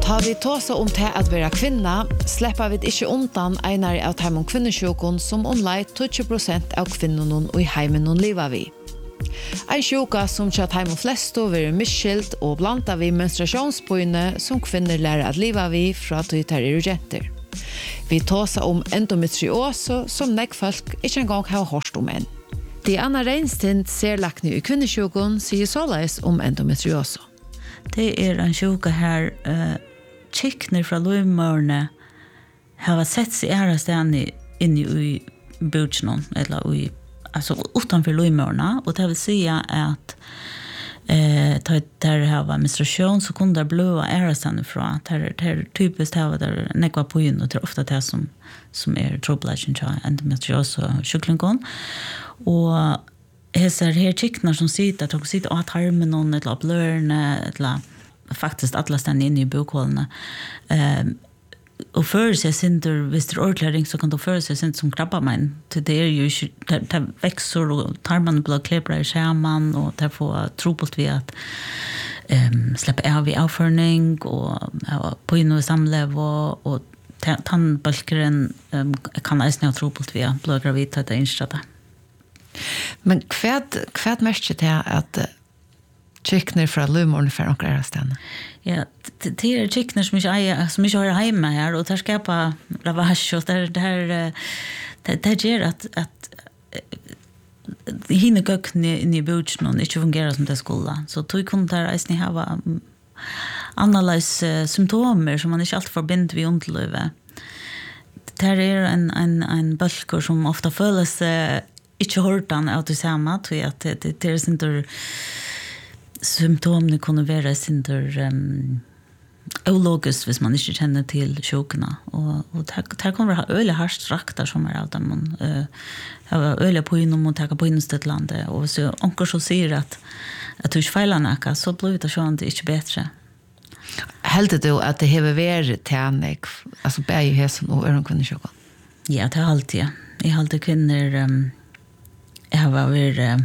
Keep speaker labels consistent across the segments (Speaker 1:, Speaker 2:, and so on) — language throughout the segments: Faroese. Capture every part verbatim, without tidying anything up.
Speaker 1: Ta vi tåsa om til at være kvinna, slipper vi ikke undan einar av de kvinnesjukon som omlai tjueto prosent av kvinnene i heimen lever vi. Ein sjuka som tja de flesto vil miskilt og blanda vi menstruasjonsbøyne som kvinner lærer at leva vi fra tøyter er urgenter. Vi tåsa om endometriose som nek folk ikke engang har hørt om enn. Diana Reinstind ser lakni i kvinnesjukon sier såleis om endometriose.
Speaker 2: Det er en sjuka her uh, kikner fra løymørene har sett seg æra stedene inne i budsjonen, eller i, altså utanfor løymørene, og det vil si at eh, der har vært menstruasjon, så kunne det bløa æra stedene fra. Det er typisk det der nekva på inn, og det er ofte det som, som er trobladjen til endometriose og sjuklingon. Og hesar her kiknar som sitter, tog sitter av tarmen noen, eller blørene, eller faktisk alle stedene inne i bukhålene. Um, og før seg sinter, hvis det er ordentlig så kan du føre seg sinter som krabbamein. Det er jo ikke, det, det vekser, og tarmene blir klebra i skjermen, og det får trobult ved at um, slippe av i avførning, og ja, på inn og samlev, og, og tannbalkeren um, kan eisne ha trobult ved at blir gravid til det innskjøttet.
Speaker 1: Men kvad kvad mest det att chickner fra lumorn för och grejer stanna.
Speaker 2: Ja, det är chickner som jag som jag har hemma här och där skapa lavage och där där det det ger att att hinna gökne i budgeten och inte fungera som det skulle. Så tog kunde där är ni ha analys symptomer som man inte alltid förbinder vid ontlöve. Det är en en en bulkor som ofta føles ikke hårdan av det samme, tror jeg at det, det, det er sinter symptomene kunne være sinter um, ologisk hvis man ikke kjenner til sjukene. Og, og det kan være øyelig hardt strakter som er av dem. Uh, har øyelig på innom og takke på innstøtlandet. Og hvis onker så sier at, at du ikke feiler noe, så blir det sånn det ikke bedre.
Speaker 1: Heldig du at det har vært tænik, altså bæg i hesen og øren kvinnesjukken?
Speaker 2: Ja, det er alltid. Jeg har alltid kvinner... Um, Jeg har vært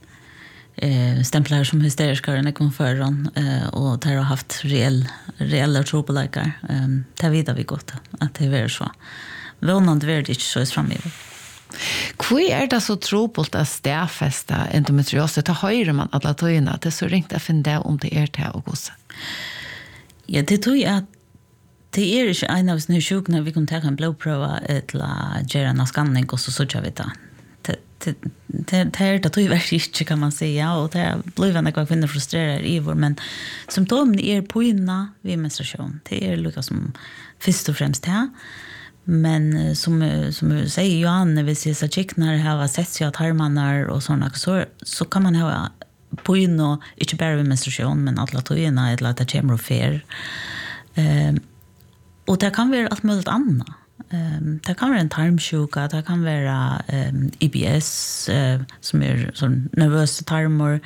Speaker 2: eh, stemplar som hysteriskere enn jeg kom før, eh, og det har haft reell, reelle trobeleikere. Um, det vet vi godt at det er så. Vånande er det ikke så framiver.
Speaker 1: Hvor er det så trobelt å stedfeste endometriose? Det høyre man alle tøyene. Det er så ringt å finne det om det er til å gåse.
Speaker 2: Ja, det tror jeg at det er ikke en av sånne sjukene vi kan ta en blodprøve eller gjøre en skanning, og så sørger vi det. Det det är det tror jag inte kan man säga och det blir väl några kvinnor frustrerar i vår men symptomen är på inna vid menstruation. Det är lika som först och främst här. Men som som säger Johanne vi ser så chicknar har sett sig att harmanar och såna så så kan man ha på inna inte bara vid menstruation men alla tojerna eller att det kommer fer. Ehm och det kan vara allt möjligt annat. Um, det kan være en tarmsjuka, det kan være um, I B S, uh, som er sånn nervøse tarmer.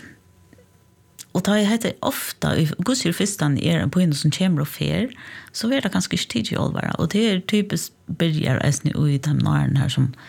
Speaker 2: Og da jeg heter ofta, i gusser fyrsten er på en som kommer og fer, så er det ganske ikke tid til å være. Og det er typisk byrjar eisne ui tannaren her som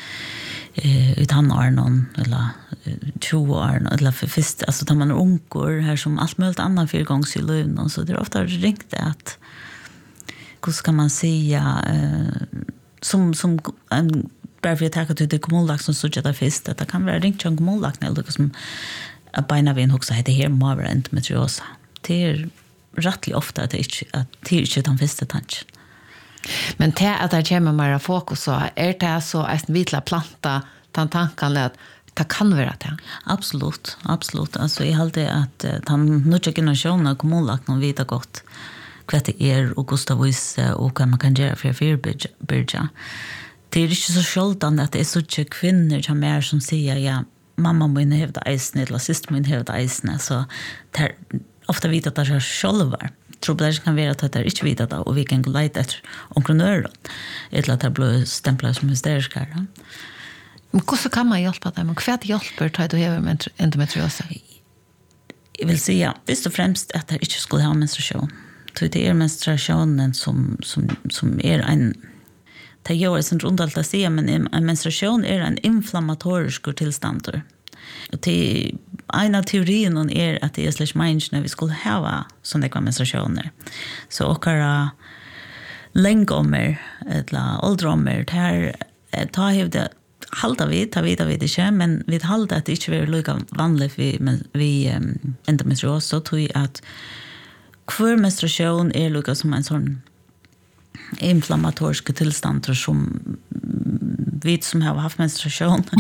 Speaker 2: uh, i tannaren, eller uh, tjoaren, eller for fyrst, altså da man er unger her som alt mulig annet fyrgångs i løvn, så det er ofta ringt det at hur ska man säga eh, som som en bara för att ta till det kommunlag som så det fest att det kan vara ringt som kommunlag eller som beina vi en också heter här mer endometriose. Det är rättligt ofta att det inte att det inte den första tanken.
Speaker 1: Men det att det kommer mer fokus så är det så en vitla planta den tanken att det kan vara det.
Speaker 2: Absolut, absolut. Alltså jag hade att han nu tycker generationen kommunlag någon vita gott. Vad det är och Gustav Wisse och vad man kan göra för förbyrja. Det är inte så självdant att det är så mycket kvinnor som är som säger ja, mamma min hävda eisne eller syster min hävda eisne. Så det är ofta vet att det är själva. Trobladjen kan vara att det är inte vet att och vi kan gå lite efter omkronören. Eller att det blir stämplar som hysteriska.
Speaker 1: Men hur kan man hjälpa dem? Och vad hjälper till att du har endometriose?
Speaker 2: Jag vill säga, först och främst att det inte skulle ha menstruation. Det är menstruationen som, som, som är en, det gör det inte underligt att säga, men en menstruation är en inflammatorisk tillstånd. Och till en av teorierna är att det är slags minds när vi skulle ha sådana konversationer. Så åkara längommer eller åldrommer där ta hevde halta vi, ta vi, ta vi det ikke, men vi halta at det ikke vil lukka vanlig vi, men vi um, endometrios, så tror jeg at hver menstruasjon er lukka som en sånn inflammatorisk tilstand som vi som har haft menstruasjon